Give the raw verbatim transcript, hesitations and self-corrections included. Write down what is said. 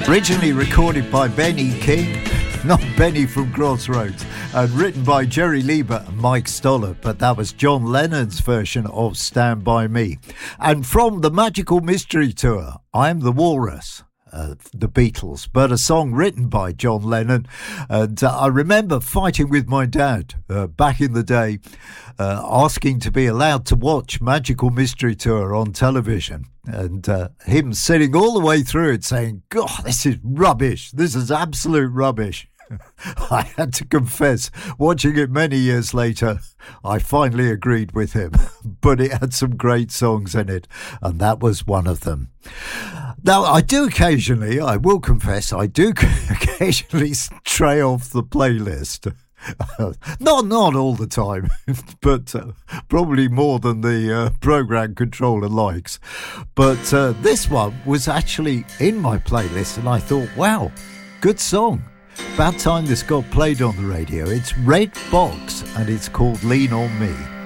Originally recorded by Benny King, not Benny from Crossroads, and written by Jerry Lieber and Mike Stoller, but that was John Lennon's version of Stand By Me. And from the Magical Mystery Tour, I'm the Walrus. Uh, the Beatles, but a song written by John Lennon. And uh, I remember fighting with my dad uh, back in the day, uh, asking to be allowed to watch Magical Mystery Tour on television, and uh, him sitting all the way through it saying, God, this is rubbish, this is absolute rubbish. I had to confess, watching it many years later, I finally agreed with him, but it had some great songs in it, and that was one of them. Now, I do occasionally, I will confess, I do occasionally stray off the playlist. not not all the time, but uh, probably more than the uh, program controller likes. But uh, this one was actually in my playlist, and I thought, wow, good song. About time this got played on the radio. It's Red Box, and it's called Lean On Me.